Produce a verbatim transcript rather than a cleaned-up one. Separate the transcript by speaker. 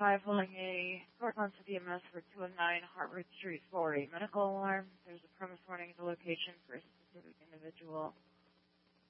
Speaker 1: five holding a correspondence with E M S for two oh nine Hartford Street for a medical alarm. There's a premise warning at the location for a specific individual.